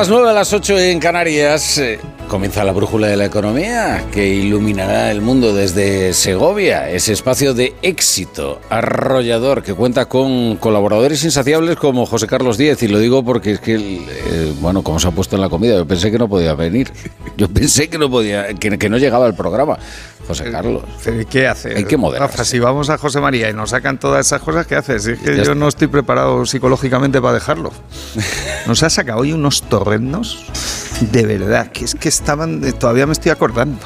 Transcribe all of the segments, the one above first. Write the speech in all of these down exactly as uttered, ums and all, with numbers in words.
las nueve, a las ocho en Canarias, eh, comienza la brújula de la economía que iluminará el mundo desde Segovia, ese espacio de éxito arrollador que cuenta con colaboradores insaciables como José Carlos Díez, y lo digo porque es que, eh, bueno, como se ha puesto en la comida, yo pensé que no podía venir, yo pensé que no podía, que, que no llegaba al programa. José Carlos, ¿qué hace? Hay que moderarse. Rafa, si vamos a José María y nos sacan todas esas cosas, ¿qué haces? Es que Ya yo está. no estoy preparado psicológicamente para dejarlo. Nos ha sacado hoy unos torrendos, de verdad, que es que estaban, todavía me estoy acordando.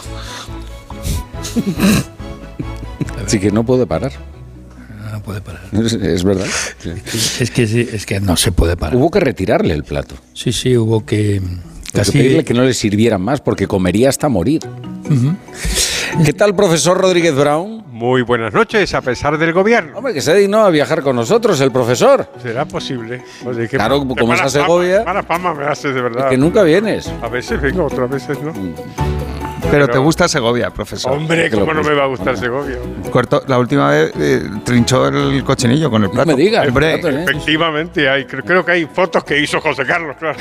Así que no puede parar. No puede parar. Es, es verdad. Es que sí, es que no se puede parar. Hubo que retirarle el plato. Sí, sí, hubo que Casi casi pedirle que no le sirvieran más porque comería hasta morir. Uh-huh. ¿Qué tal, profesor Rodríguez Brown? Muy buenas noches, a pesar del gobierno. Hombre, que se dignó a viajar con nosotros, el profesor. ¿Será posible? Oye, qué Claro, qué como es mala a Segovia. Fama, mala fama me haces, de verdad. Es que nunca vienes. A veces vengo, otras veces no. Pero, Pero te gusta Segovia, profesor. Hombre, ¿cómo no me va a gustar Segovia? Cortó, la última vez eh, trinchó el cochinillo con el plato. No me digas. Hombre, Efectivamente, hay, creo, creo que hay fotos que hizo José Carlos, claro.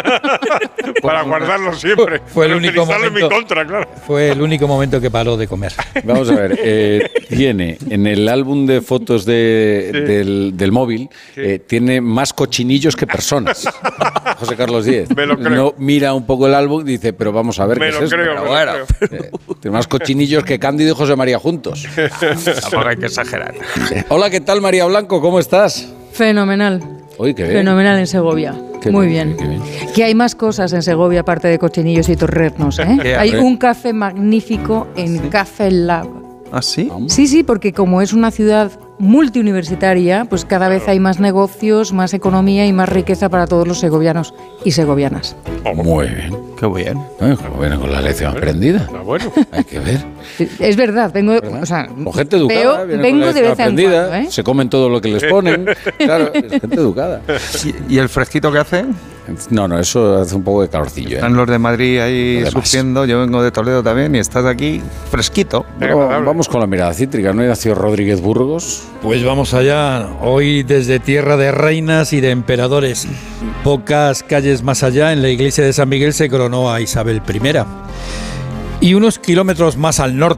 Para guardarlo siempre. Fue el para único utilizarlo momento, en mi contra, claro. Fue el único momento que paró de comer. Vamos a ver, eh, tiene en el álbum de fotos de, Sí. del, del móvil, Sí. eh, tiene más cochinillos que personas. José Carlos Díez. Me lo creo. No mira un poco el álbum y dice, pero vamos a ver Me qué lo es esto. creo, Pero me lo bueno, creo. eh, tiene más cochinillos que Cándido y José María juntos. tampoco hay que exagerar. Hola, ¿qué tal, María Blanco? ¿Cómo estás? Fenomenal. Uy, qué bien. Fenomenal en Segovia. Qué Muy bien, bien. qué bien. Que hay más cosas en Segovia aparte de cochinillos y torrernos, ¿eh? ¿Qué? Hay ¿Eh? un café magnífico en Café Lab. ¿Ah, sí? Sí, sí, porque como es una ciudad multiuniversitaria, pues cada vez hay más negocios, más economía y más riqueza para todos los segovianos y segovianas. Muy bien. Qué bien. Eh, como viene con la lección aprendida. Ah, bueno. Hay que ver. Es verdad, vengo, ¿Verdad? o sea, Con gente educada, veo- viene con vengo la de lección vez en aprendida, cuando, ¿eh? se comen todo lo que les ponen. Claro, es gente educada. ¿Y, y el fresquito que hace? No, no, eso hace un poco de calorcillo. ¿eh? Están los de Madrid ahí Lo demás. sufriendo. Yo vengo de Toledo también y estás aquí fresquito. Bueno, vamos con la mirada cítrica, ¿no? Ignacio Rodríguez Burgos. Pues vamos allá, hoy desde tierra de reinas y de emperadores. Pocas calles más allá, en la iglesia de San Miguel se coronó a Isabel primera. Y unos kilómetros más al norte,